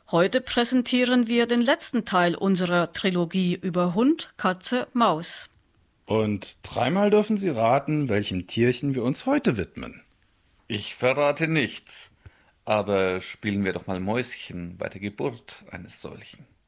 Heute präsentieren wir den letzten Teil unserer Trilogie über Hund, Katze, Maus. Und dreimal dürfen Sie raten, welchem Tierchen wir uns heute widmen. Ich verrate nichts, aber spielen wir doch mal Mäuschen bei der Geburt eines solchen.